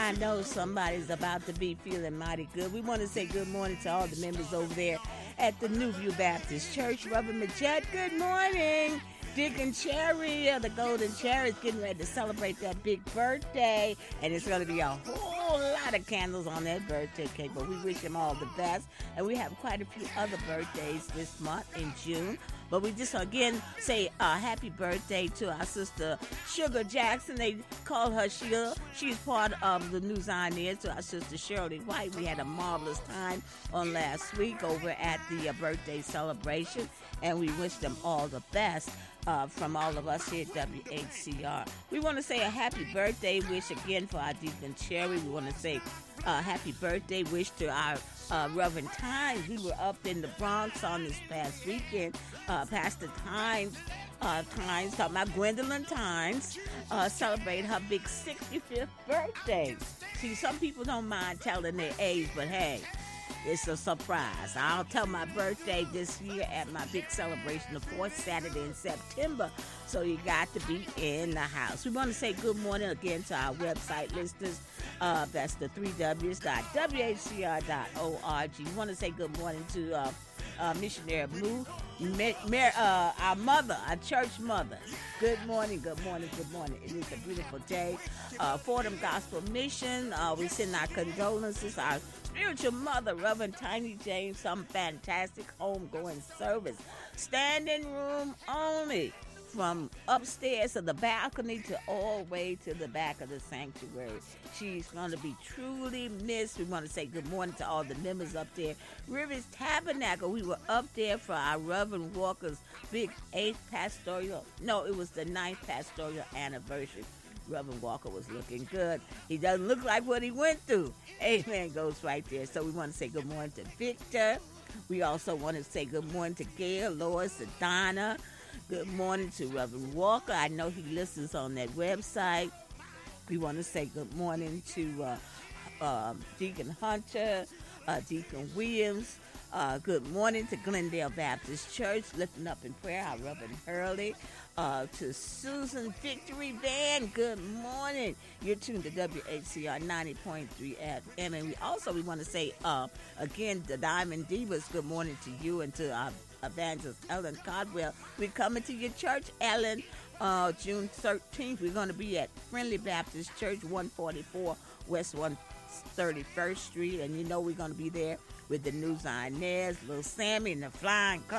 I know somebody's about to be feeling mighty good. We want to say good morning to all the members over there at the New View Baptist Church. Reverend Majette, good morning. Deacon Cherry of the Golden Cherry is getting ready to celebrate that big birthday, and it's going to be a whole lot of candles on that birthday cake, but we wish him all the best. And we have quite a few other birthdays this month in June. But we just again say happy birthday to our sister Sugar Jackson. They call her Sheila. She's part of the New Zioneers. To our sister Shirley White. We had a marvelous time on last week over at the birthday celebration, and we wish them all the best. From all of us here at WHCR. We want to say a happy birthday wish again for our Deacon Cherry. We want to say happy birthday wish to our Reverend Tynes. We were up in the Bronx on this past weekend. Pastor Tynes, talking about Gwendolyn Tynes, celebrated her big 65th birthday. See, some people don't mind telling their age, but hey, it's a surprise. I'll tell my birthday this year at my big celebration, the fourth Saturday in September. So you got to be in the house. We want to say good morning again to our website listeners. That's the 3Ws.WHCR.org. We want to say good morning to Missionary Moo, our mother, our church mother. Good morning, good morning, good morning. It is a beautiful day. Fordham Gospel Mission, we send our condolences. Our spiritual mother, Reverend Tiny James, some fantastic homegoing service. Standing room only. From upstairs to the balcony to all the way to the back of the sanctuary. She's going to be truly missed. We want to say good morning to all the members up there. Rivers Tabernacle, we were up there for our Reverend Walker's big 9th pastoral anniversary. Reverend Walker was looking good. He doesn't look like what he went through. Amen goes right there. So we want to say good morning to Victor. We also want to say good morning to Gail, Lois, and Donna. Good morning to Reverend Walker. I know he listens on that website. We want to say good morning to Deacon Hunter, Deacon Williams. Good morning to Glendale Baptist Church, lifting up in prayer our Reverend Hurley. To Susan Victory Van, good morning. You're tuned to WHCR 90.3 FM. And we want to say, again, the Diamond Divas, good morning to you and to our evangelist Ellen Codwell. We're coming to your church, Ellen, June 13th. We're going to be at Friendly Baptist Church, 144 West 131st Street. And you know we're going to be there with the New Zioneers, Little Sammy and the Flying Clown.